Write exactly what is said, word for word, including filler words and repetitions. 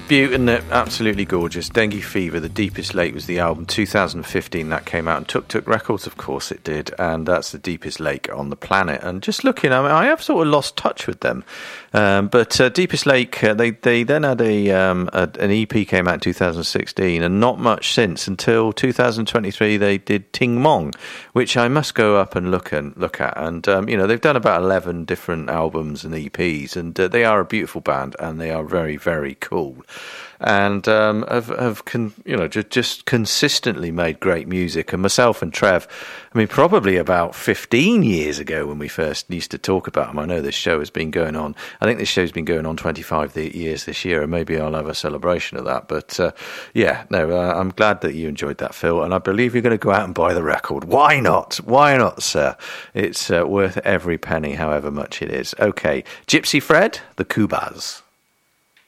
Beaut, isn't it? Absolutely gorgeous. Dengue Fever, The Deepest Lake was the album. two thousand fifteen that came out, and Tuk Tuk Records, of course it did, and that's the deepest lake on the planet. And just looking, I mean, I have sort of lost touch with them, um, but uh, Deepest Lake, uh, they they then had a, um, a an E P came out in two thousand sixteen, and not much since until two thousand twenty-three. They did Ting Mong, which I must go up and look and look at. And um, you know, they've done about eleven different albums and E Ps, and uh, they are a beautiful band, and they are very very cool. And um, have, have con- you know, just, just consistently made great music. And myself and Trev, I mean, probably about fifteen years ago when we first used to talk about them. I know this show has been going on. I think this show's been going on twenty-five years this year, and maybe I'll have a celebration of that. But uh, yeah, no, uh, I'm glad that you enjoyed that, Phil. And I believe you're going to go out and buy the record. Why not? Why not, sir? It's uh, worth every penny, however much it is. Okay, Gypsy Fred, the Kubas.